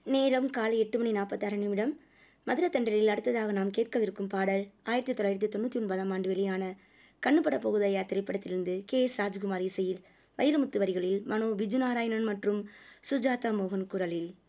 நேரம் காலை 8:46. மதுரை தண்டலில் அடுத்ததாக நாம் கேட்கவிருக்கும் பாடல் 1999ஆம் ஆண்டு வெளியான கண்ணுப்பட போகுதையா திரைப்படத்திலிருந்து கே.எஸ். ராஜ்குமார் இசையில் வைரமுத்து வரிகளில் மனோ பிஜு நாராயணன் மற்றும் சுஜாதா மோகன் குரலில்.